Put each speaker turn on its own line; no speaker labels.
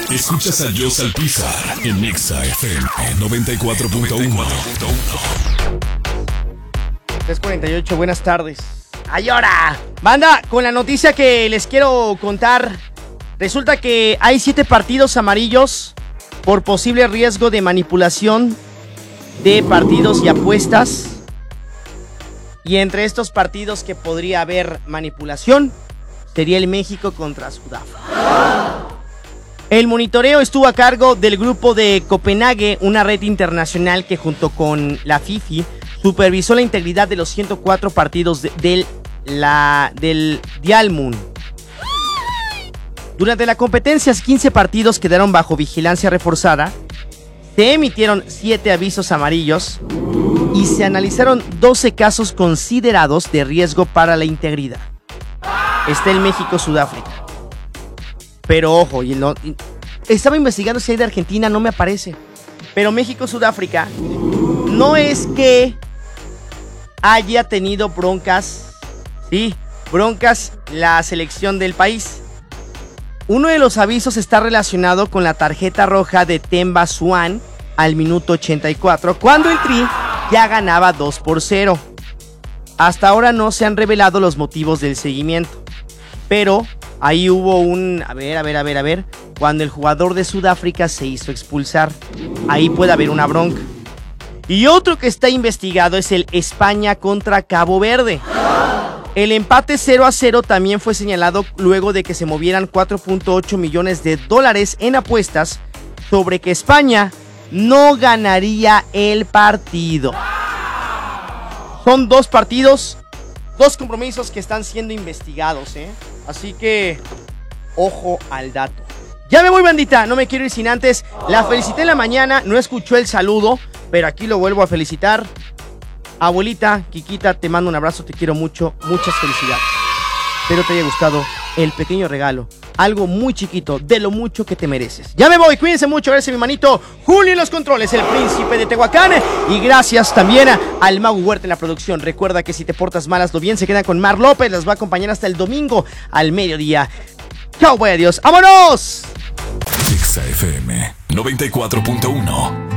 Escuchas a Joss Alpizar en Nexa FM 94.1.
3:48, buenas tardes. ¡Ay, ahora! Banda, con la noticia que les quiero contar, resulta que hay 7 partidos amarillos por posible riesgo de manipulación de partidos y apuestas. Y entre estos partidos que podría haber manipulación, sería el México contra Sudáfrica. El monitoreo estuvo a cargo del grupo de Copenhague, una red internacional que junto con la FIFI supervisó la integridad de los 104 partidos del Diamond. Durante la competencia, 15 partidos quedaron bajo vigilancia reforzada, se emitieron 7 avisos amarillos y se analizaron 12 casos considerados de riesgo para la integridad. Está el México-Sudáfrica. Pero ojo, estaba investigando si hay de Argentina, no me aparece. Pero México-Sudáfrica no es que haya tenido broncas, sí, broncas la selección del país. Uno de los avisos está relacionado con la tarjeta roja de Themba Zwane al minuto 84, cuando el Tri ya ganaba 2-0. Hasta ahora no se han revelado los motivos del seguimiento, pero ahí hubo a ver, cuando el jugador de Sudáfrica se hizo expulsar, ahí puede haber una bronca. Y otro que está investigado es el España contra Cabo Verde. El empate 0-0 también fue señalado luego de que se movieran $4.8 millones en apuestas sobre que España no ganaría el partido. Son 2 partidos, 2 compromisos que están siendo investigados, Así que, ojo al dato. Ya me voy, bandita, no me quiero ir sin antes. La felicité en la mañana, no escuchó el saludo, pero aquí lo vuelvo a felicitar. Abuelita, Kikita, te mando un abrazo, te quiero mucho, muchas felicidades. Espero te haya gustado el pequeño regalo, algo muy chiquito, de lo mucho que te mereces. Ya me voy, cuídense mucho, gracias a mi manito Julio en los controles, el príncipe de Tehuacán. Y gracias también al Mago Huerta en la producción. Recuerda que si te portas mal, hazlo bien, se quedan con Mar López, las va a acompañar hasta el domingo al mediodía. Chao, voy, adiós, ¡vámonos!
Nexa FM 94.1